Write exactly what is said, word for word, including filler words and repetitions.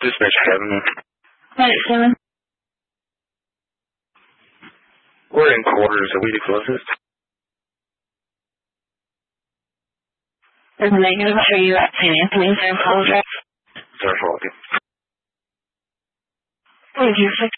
Dispatch Kevin. Hi, Kevin. We're in quarters. Are we the closest? Is negative. Are you at Saint Anthony's? I apologize. Sorry for walking. Thank you. Six